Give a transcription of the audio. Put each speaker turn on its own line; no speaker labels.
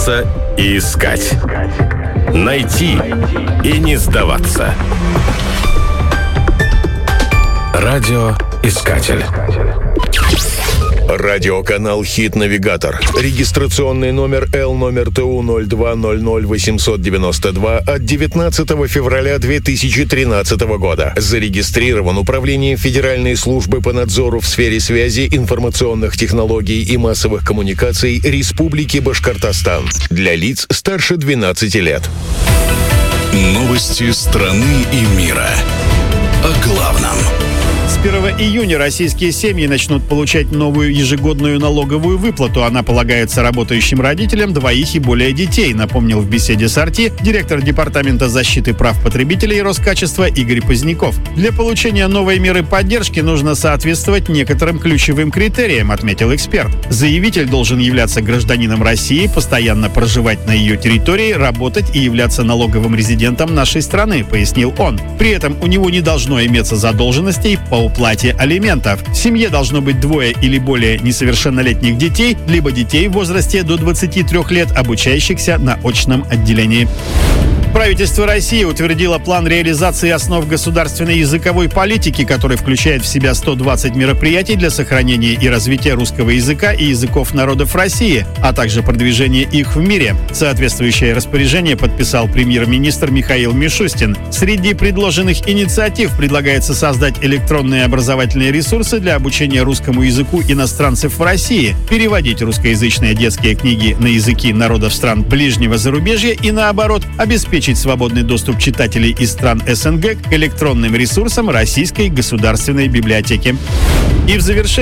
Бояться и искать. Найти и не сдаваться. Радиоискатель.
Радиоканал «Хит-навигатор». Регистрационный номер L-номер ТУ-02-00-892 от 19 февраля 2013 года. Зарегистрирован Управлением Федеральной службы по надзору в сфере связи, информационных технологий и массовых коммуникаций Республики Башкортостан. Для лиц старше 12 лет.
Новости страны и мира. О главном.
С 1 июня российские семьи начнут получать новую ежегодную налоговую выплату. Она полагается работающим родителям двоих и более детей, напомнил в беседе с «Арти» директор Департамента защиты прав потребителей Роскачества Игорь Поздняков. Для получения новой меры поддержки нужно соответствовать некоторым ключевым критериям, отметил эксперт. Заявитель должен являться гражданином России, постоянно проживать на ее территории, работать и являться налоговым резидентом нашей страны, пояснил он. При этом у него не должно иметься задолженностей по уплате алиментов. В семье должно быть двое или более несовершеннолетних детей, либо детей в возрасте до 23 лет, обучающихся на очном отделении. Правительство России утвердило план реализации основ государственной языковой политики, который включает в себя 120 мероприятий для сохранения и развития русского языка и языков народов России, а также продвижения их в мире. Соответствующее распоряжение подписал премьер-министр Михаил Мишустин. Среди предложенных инициатив предлагается создать электронные образовательные ресурсы для обучения русскому языку иностранцев в России, переводить русскоязычные детские книги на языки народов стран ближнего зарубежья и, наоборот, обеспечить свободный доступ читателей из стран СНГ к электронным ресурсам Российской государственной библиотеки. И в завершение